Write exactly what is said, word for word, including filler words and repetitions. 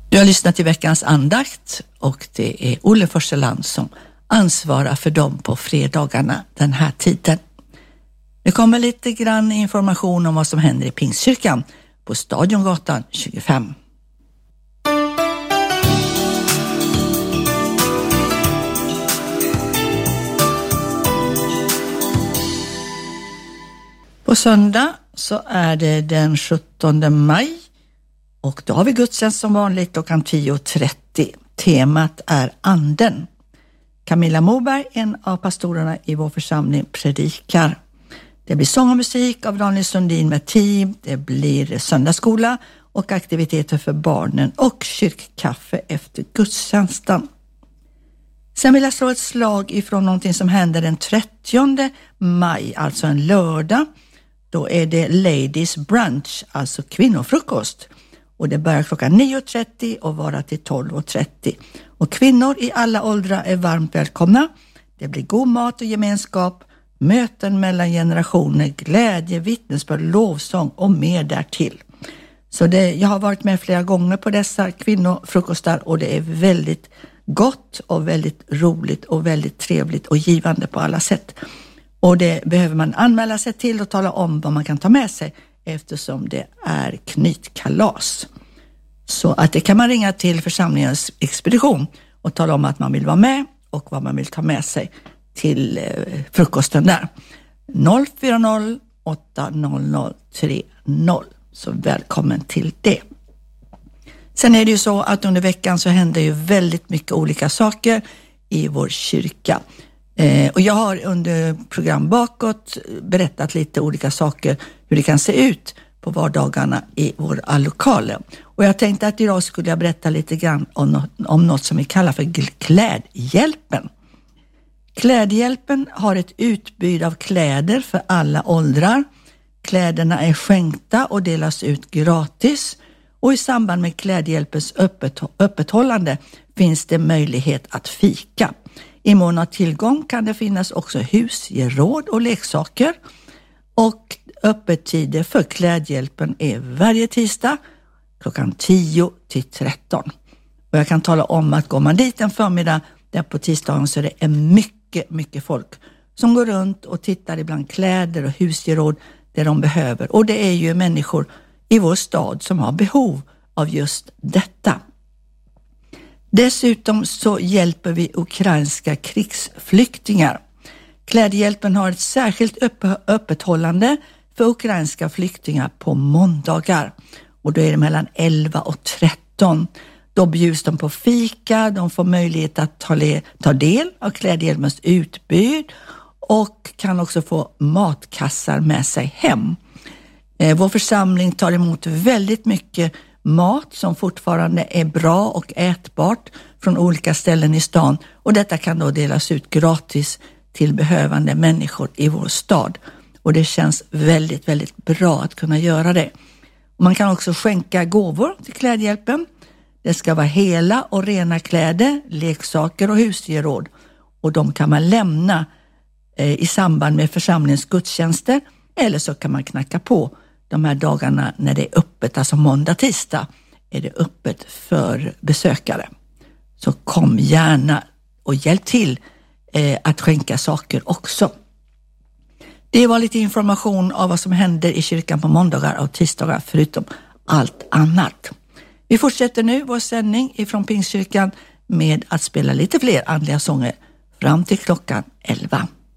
Du har lyssnat till veckans andakt och det är Olle Forseland som ansvarar för dem på fredagarna den här tiden. Det kommer lite grann information om vad som händer i Pingstkyrkan på Stadiongatan tjugofem. På söndag så är det den sjuttonde maj och då har vi gudstjänst som vanligt klockan tio och trettio. Temat är anden. Camilla Moberg, en av pastorerna i vår församling, predikar. Det blir sång och musik av Daniel Sundin med team. Det blir söndagsskola och aktiviteter för barnen och kyrkkaffe efter gudstjänsten. Sen vill jag slå ett slag ifrån någonting som händer den trettionde maj, alltså en lördag. Då är det Ladies Brunch, alltså kvinnofrukost. Och det börjar klockan nio och trettio och varar till tolv och trettio. Och kvinnor i alla åldrar är varmt välkomna. Det blir god mat och gemenskap, möten mellan generationer, glädje, vittnesbörd, lovsång och mer därtill. Så det, jag har varit med flera gånger på dessa kvinnofrukostar och det är väldigt gott och väldigt roligt och väldigt trevligt och givande på alla sätt. Och det behöver man anmäla sig till och tala om vad man kan ta med sig eftersom det är knytkalas. Så att det kan man ringa till församlingens expedition och tala om att man vill vara med och vad man vill ta med sig till eh, frukosten där. noll fyra noll åtta noll noll tre noll. Så välkommen till det. Sen är det ju så att under veckan så händer ju väldigt mycket olika saker i vår kyrka. Eh, och jag har under program bakåt berättat lite olika saker hur det kan se ut på vardagarna i våra lokaler. Och jag tänkte att idag skulle jag berätta lite grann om något, om något som vi kallar för klädhjälpen. Klädhjälpen har ett utbud av kläder för alla åldrar. Kläderna är skänkta och delas ut gratis. Och i samband med klädhjälpens öppet, öppethållande finns det möjlighet att fika. I mån av tillgång kan det finnas också husgeråd och leksaker. Och öppettider för klädhjälpen är varje tisdag klockan tio till tretton. Och jag kan tala om att går man dit en förmiddag där på tisdagen så är det är mycket, mycket folk som går runt och tittar ibland kläder och husgeråd där de behöver. Och det är ju människor i vår stad som har behov av just detta. Dessutom så hjälper vi ukrainska krigsflyktingar. Klädhjälpen har ett särskilt öpp- öppethållande för ukrainska flyktingar på måndagar. Och då är det mellan elva och tretton. Då bjuds de på fika, de får möjlighet att ta, le- ta del av klädhjälpens utbud och kan också få matkassar med sig hem. Eh, vår församling tar emot väldigt mycket mat som fortfarande är bra och ätbart från olika ställen i stan. Och detta kan då delas ut gratis till behövande människor i vår stad. Och det känns väldigt, väldigt bra att kunna göra det. Och man kan också skänka gåvor till klädhjälpen. Det ska vara hela och rena kläder, leksaker och husgeråd. Och de kan man lämna eh, i samband med församlingens gudstjänster. Eller så kan man knacka på de här dagarna när det är öppet, alltså måndag, tisdag, är det öppet för besökare. Så kom gärna och hjälp till eh, att skänka saker också. Det var lite information av vad som händer i kyrkan på måndagar och tisdagar förutom allt annat. Vi fortsätter nu vår sändning ifrån Pingstkyrkan med att spela lite fler andliga sånger fram till klockan elva.